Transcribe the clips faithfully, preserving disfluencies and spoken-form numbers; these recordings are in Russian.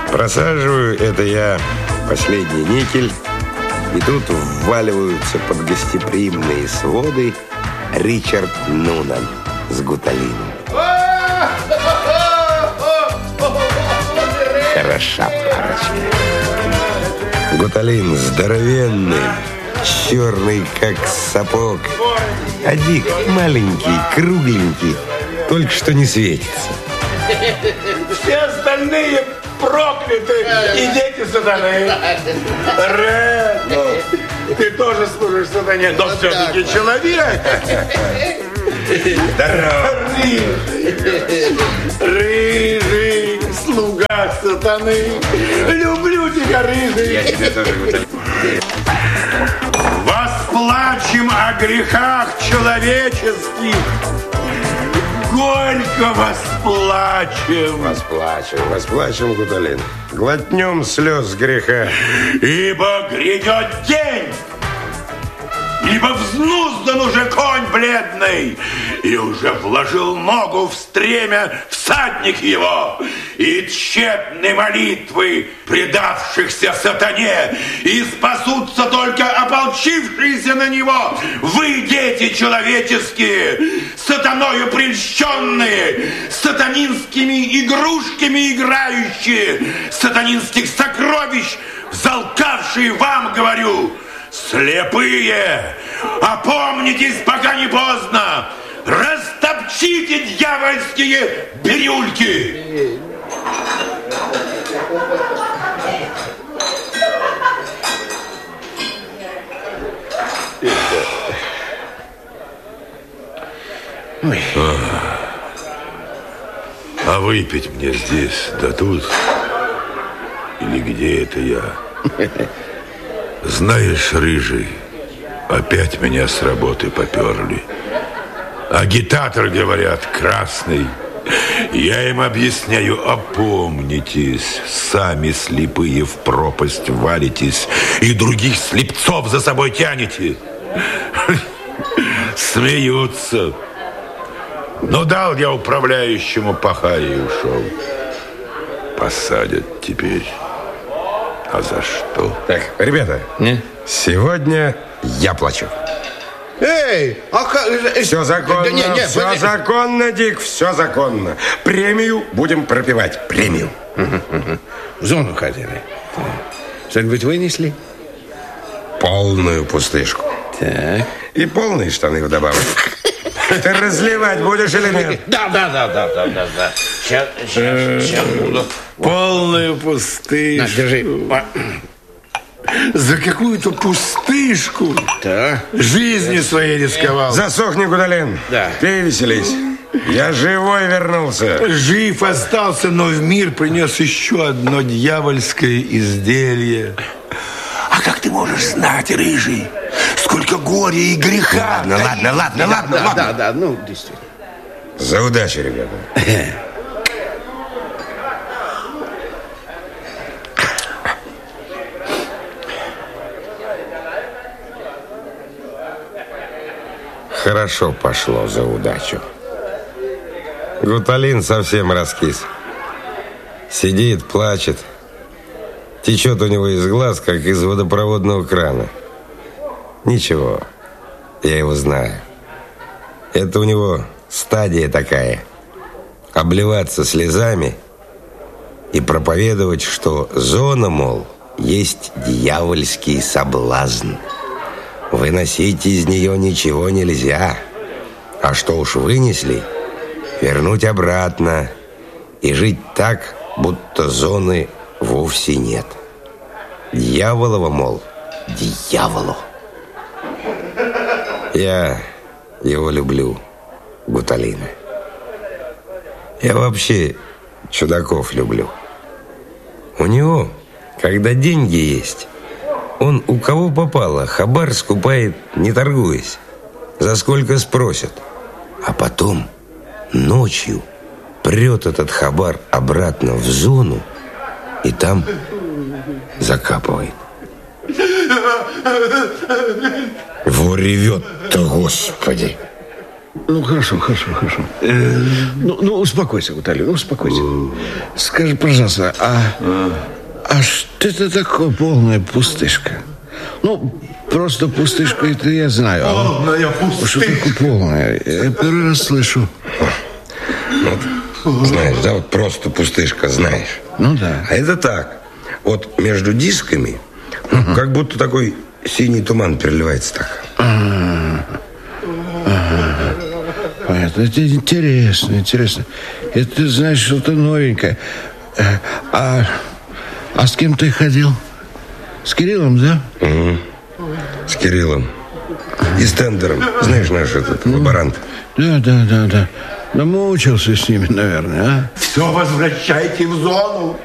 Просаживаю это я последний никель, и тут вваливаются под гостеприимные своды Ричард Нунан с Гуталином. Хороша парочка. Гуталин здоровенный, черный, как сапог, а Дик маленький, кругленький, только что не светится. Все остальные прокляты и дети сатаны. Ред, ну, ты тоже служишь сатане, но все-таки человек. Здорово. Рыжий, рыжий, слуга сатаны. Люблю тебя, рыжий. Я тебя тоже люблю. Восплачем о грехах человеческих. Горько восплачем. Восплачем, восплачем, Гуталин. Глотнем слез греха. Ибо грядет день, ибо взнуздан уже конь бледный, и уже вложил ногу в стремя всадник его, и тщетны молитвы предавшихся сатане, и спасутся только ополчившиеся на него. Вы, дети человеческие, сатаною прельщенные, сатанинскими игрушками играющие, сатанинских сокровищ взалкавшие вам, говорю, слепые, опомнитесь, пока не поздно, растопчите дьявольские бирюльки. А, а выпить мне здесь, да тут, или где это я? Знаешь, рыжий, опять меня с работы поперли. Агитатор, говорят, красный. Я им объясняю, опомнитесь, сами слепые в пропасть валитесь и других слепцов за собой тянете. Смеются. Но дал я управляющему пахая и ушел. Посадят теперь. А за что? Так, ребята, Не? сегодня я плачу. Эй, а как... Все законно, Да не, не, все подожди. законно, Дик, все законно. Премию будем пропивать, премию. В зону ходили. Что-нибудь вынесли? Полную пустышку. Так. И полные штаны вдобавок. Ты разливать будешь или нет? Да, да, да, да, да, да, да. Сейчас, сейчас, сейчас буду. Полную пустышку. На, держи. За какую-то пустышку Да. жизни своей рисковал. Засохни, Гуталин. Да. Ты веселись. Я живой вернулся. Жив остался, но в мир принес еще одно дьявольское изделие. А как ты можешь знать, рыжий, сколько горя и греха? Ладно, ладно, ладно, Да, ладно, да, ладно. да, да, ну, действительно. За удачу, ребята. Хорошо пошло за удачу. Гуталин совсем раскис. Сидит, плачет. Течет у него из глаз, как из водопроводного крана. Ничего, я его знаю. Это у него стадия такая. Обливаться слезами и проповедовать, что зона, мол, есть дьявольский соблазн. Выносить из нее ничего нельзя. А что уж вынесли, вернуть обратно и жить так, будто зоны вовсе нет. Дьяволова, мол, дьяволу. Я его люблю, Гуталина. Я вообще чудаков люблю. У него, когда деньги есть, он у кого попало хабар скупает, не торгуясь, за сколько спросят. А потом ночью прет этот хабар обратно в зону и там закапывает. Во ревет-то, Господи. Ну, хорошо, хорошо, хорошо. Э, ну, ну, успокойся, Виталий, ну, успокойся. Скажи, пожалуйста, а, а что это такое полная пустышка? Ну, просто пустышка, это я знаю. А полная пустышка. Что такое полная? Я первый раз слышу. Вот, знаешь, да, вот просто пустышка, знаешь. Ну, да. А это так. Вот между дисками uh-huh. как будто такой синий туман переливается так. А-а-а. Ага. Понятно. Это интересно, интересно. Это, знаешь, что-то новенькое. А, а с кем ты ходил? С Кириллом, да? Угу. С Кириллом. И с Тендером. Знаешь, наш этот лаборант. Да, да, да, да. Намучился с ними, наверное, а? Все возвращайте в зону.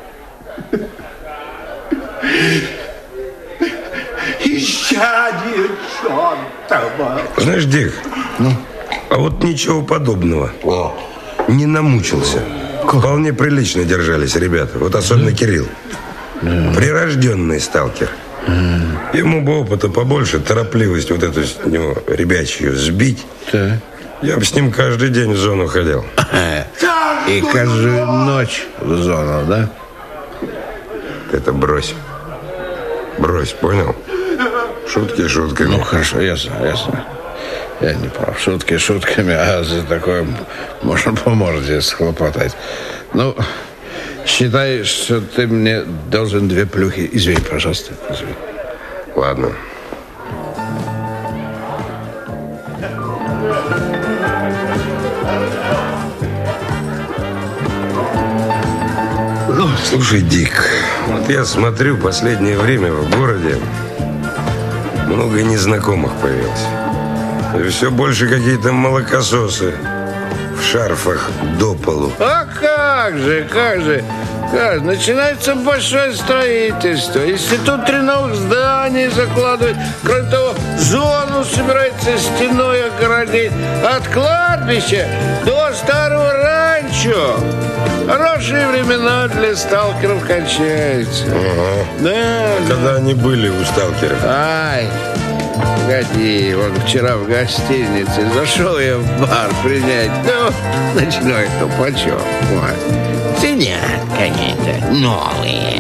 Исчадие чертова. Знаешь, Дик, ну? а вот ничего подобного. О. Не намучился. Как? Вполне прилично держались ребята. Вот особенно да? Кирилл. Да. Прирожденный сталкер. Да. Ему бы опыта побольше, торопливость вот эту с него ребячью сбить. Да. Я бы с ним каждый день в зону ходил. И каждую ночь в зону, да? Это брось. Брось, понял? Шутки шутками. Ну, хорошо, ясно, ясно. Я не прав. Шутки шутками, а за такое можно по морде схлопотать. Ну, считай, что ты мне должен две плюхи. Извини, пожалуйста. Извини. Ладно. Слушай, Дик, вот я смотрю, последнее время в городе много незнакомых появилось. И все больше какие-то молокососы в шарфах до полу. А как же, как же, как? Начинается большое строительство. Институт три новых зданий закладывает. Кроме того, зону собирается стеной огородить. От кладбища до старого ранчо. Хорошие времена для сталкеров кончаются. Ага. Да, когда да. они были у сталкеров? Ай, погоди, вот вчера в гостинице зашел я в бар принять, ну, ночной, ну, почем? Вот. Сидят какие-то новые.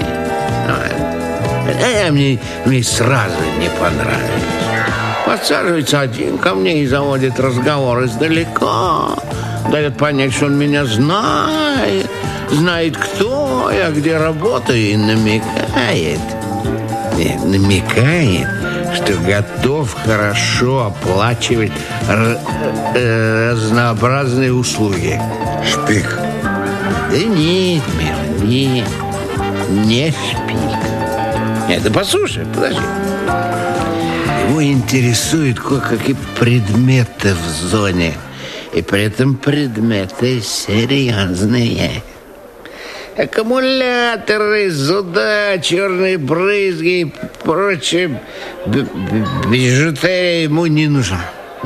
А мне, мне сразу не понравилось. Подсаживается один ко мне и заводит разговор издалека. Дает понять, что он меня знает, знает, кто я, где работаю, и намекает. Нет, намекает, что готов хорошо оплачивать р- э, разнообразные услуги. Шпик. Да нет, мил, нет, не шпик. Нет, да послушай, подожди. Его интересуют кое-какие предметы в зоне. И при этом предметы серьезные. Аккумуляторы, зуда, черные брызги и прочее бижутерия ему не нужна.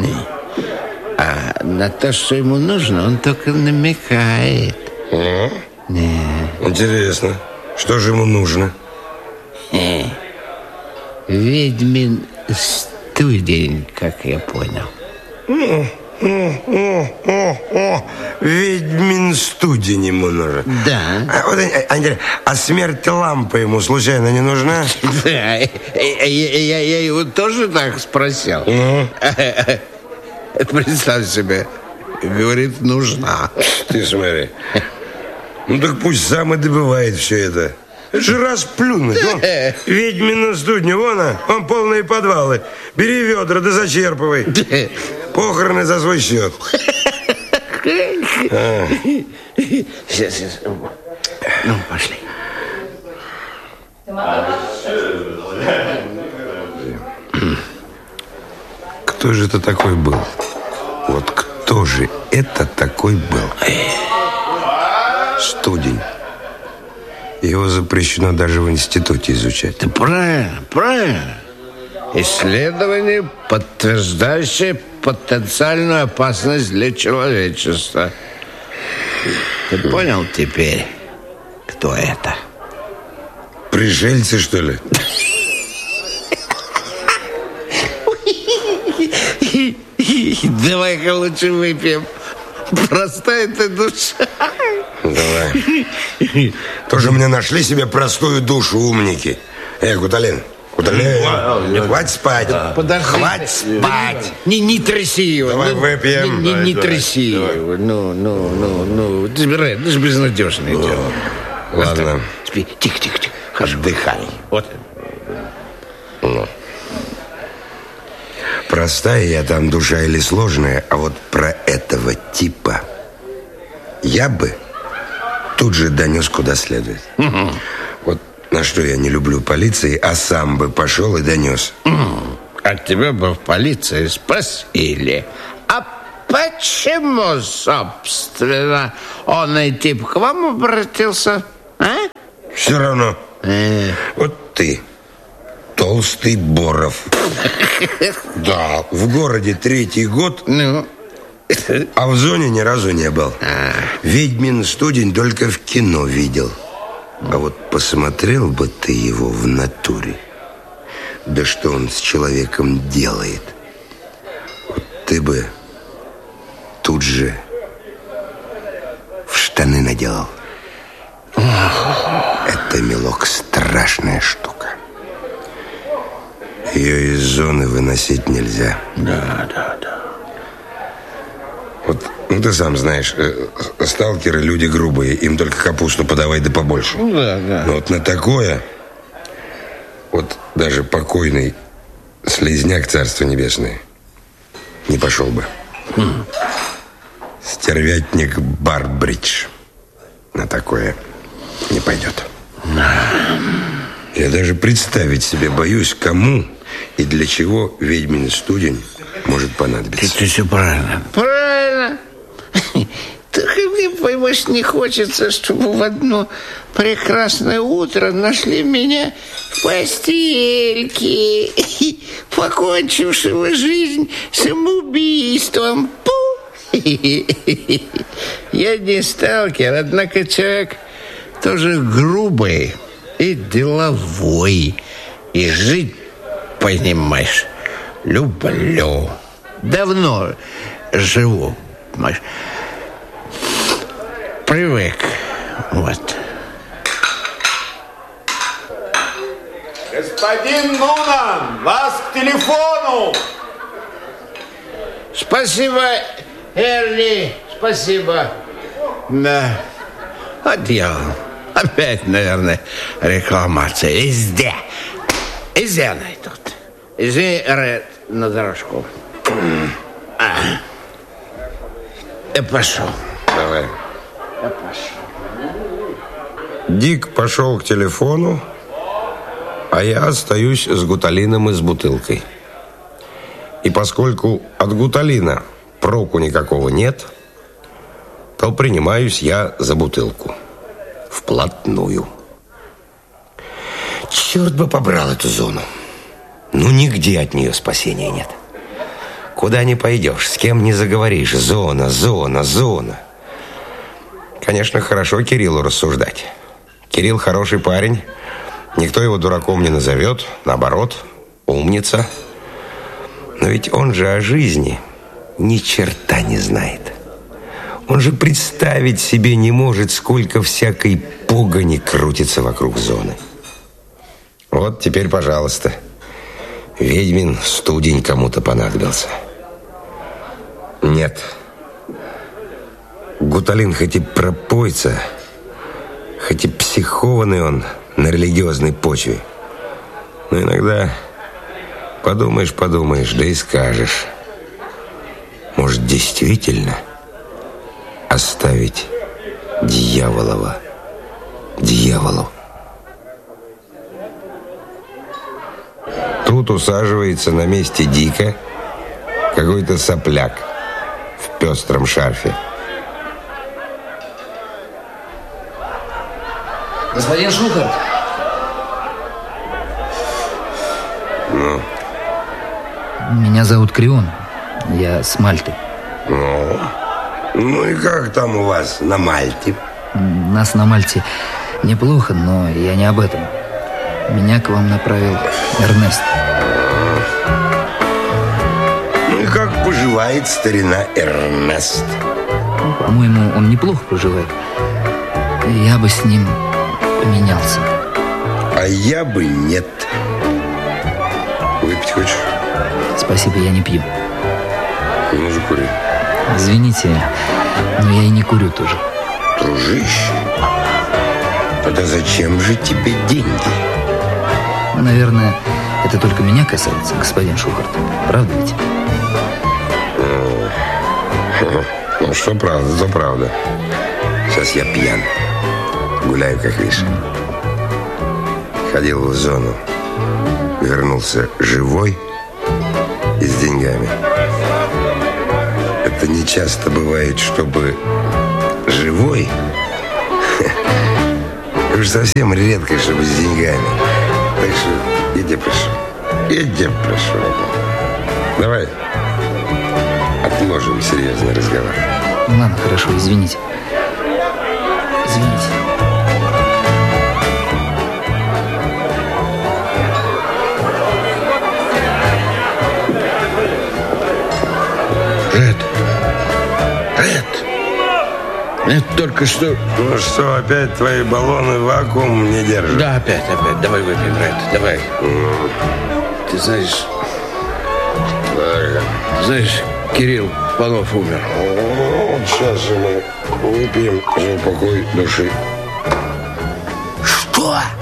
А на то, что ему нужно, он только намекает. А? Интересно, что же ему нужно? Ведьмин студень, как я понял. О, о, о, о, ведьмин студень ему нужен. Да. А, вот, Андрей, а смерть лампы ему случайно не нужна? Да, я, я, я его тоже так спросил. Ну? Представь себе, говорит, нужна. Ты смотри. Ну так пусть сам и добывает все это. Это же расплюнуть. Вон, ведьмина студня, вон она, вон полные подвалы. Бери ведра, да зачерпывай. Похороны за свой счет. А. Сейчас, сейчас. Ну, пошли. Кто же это такой был? Вот кто же это такой был? Студень. Его запрещено даже в институте изучать. Да правильно, правильно. Исследование, подтверждающее потенциальную опасность для человечества. Ты понял теперь, кто это? Пришельцы, что ли? Давай-ка лучше выпьем. Простая ты душа. Давай. Тоже мне нашли себе простую душу, умники. Эй, Гуталин, Гуталин, хватит спать. Подожди. Хватит спать. Не, не тряси его. Давай ну, выпьем. Не, не, Давай, не давай, тряси давай. его. Ну, ну, ну, ну. Ты забирай, это же безнадежное дело. Ладно. Спи. Тихо, тихо, тихо. Отдыхай. Вот. Ну. Простая я там душа или сложная, а вот про этого типа я бы тут же донес куда следует. Угу. Вот на что я не люблю полиции, а сам бы пошел и донес. Угу. А тебя бы в полиции спросили, а почему, собственно, он и тип к вам обратился, а? Все равно. Э. Вот ты, толстый Боров. Да, в городе третий год, Ну... а в зоне ни разу не был. А. Ведьмин студень только в кино видел. А вот посмотрел бы ты его в натуре. Да что он с человеком делает. Вот ты бы тут же в штаны наделал. Это, милок, страшная штука. Ее из зоны выносить нельзя. Да, да, да. Вот, ну ты сам знаешь, э, сталкеры люди грубые, им только капусту подавай да побольше. Ну, да, да. Но вот на такое, вот даже покойный слизняк, царство небесное, не пошел бы. Хм. Стервятник Барбридж на такое не пойдет. Я даже представить себе боюсь, кому и для чего ведьмин студень может понадобиться. Это все правильно. Правильно. Только мне, поймешь, не хочется, чтобы в одно прекрасное утро нашли меня в постельке, покончившего жизнь самоубийством. Я не сталкер, однако человек тоже грубый и деловой. И жить, понимаешь, люблю. Давно живу, понимаешь. Привык. Вот. Господин Нунан, вас к телефону! Спасибо, Эрли, спасибо. Да. Вот дьявол. Опять, наверное, рекламация. Везде. Везде она тут. Извини, Ред, на дорожку. А. Я пошел. Давай. Я пошел. Дик пошел к телефону, а я остаюсь с Гуталином и с бутылкой. И поскольку от Гуталина проку никакого нет, то принимаюсь я за бутылку. Вплотную. Черт бы побрал эту зону. Ну, нигде от нее спасения нет. Куда не пойдешь, с кем не заговоришь. Зона, зона, зона. Конечно, хорошо Кириллу рассуждать. Кирилл хороший парень. Никто его дураком не назовет. Наоборот, умница. Но ведь он же о жизни ни черта не знает. Он же представить себе не может, сколько всякой погони крутится вокруг зоны. Вот теперь, пожалуйста, ведьмин студень кому-то понадобился. Нет. Гуталин хоть и пропойца, хоть и психованный он на религиозной почве, но иногда подумаешь, подумаешь, да и скажешь. Может, действительно оставить дьяволова дьяволу. Тут усаживается на месте Дика какой-то сопляк в пестром шарфе. Господин Шухарт. Ну? Меня зовут Крион. Я с Мальты. Ну? Ну и как там у вас на Мальте? Нас на Мальте неплохо, но я не об этом. Меня к вам направил Эрнест. Ну и как поживаете? поживает старина Эрнест? По-моему, он неплохо поживает. Я бы с ним поменялся. А я бы нет. Выпить хочешь? Спасибо, я не пью. Ну же, кури. Извините, но я и не курю тоже. Дружище, тогда зачем же тебе деньги? Наверное, это только меня касается, господин Шухарт. Правда ведь? Ну, что правда, то правда. Сейчас я пьян. Гуляю, как видишь. Ходил в зону. Вернулся живой и с деньгами. Это не часто бывает, чтобы живой. Это уж совсем редко, чтобы с деньгами. Так что я тебя прошу. Я тебя прошу. Давай отложим серьезный разговор. Ну, ладно, хорошо, извините. Извините. Ред. Ред. Это только что... Ну что, опять твои баллоны вакуум не держат? Да, опять, опять. Давай выпьем, Ред. Давай. Mm. Ты знаешь... Так. Ты знаешь, Кирилл Панов умер. Ну, сейчас же мы выпьем за упокой души. Что?